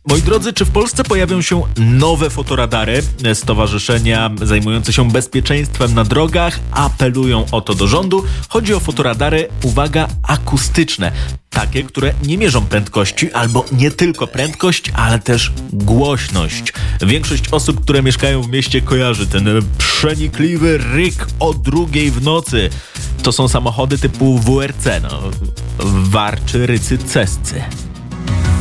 Moi drodzy, czy w Polsce pojawią się nowe fotoradary? Stowarzyszenia zajmujące się bezpieczeństwem na drogach apelują o to do rządu. Chodzi o fotoradary, uwaga, akustyczne. Takie, które nie mierzą prędkości, albo nie tylko prędkość, ale też głośność. Większość osób, które mieszkają w mieście, kojarzy ten przenikliwy ryk o 2:00 w nocy. To są samochody typu WRC, warczy rycy cescy.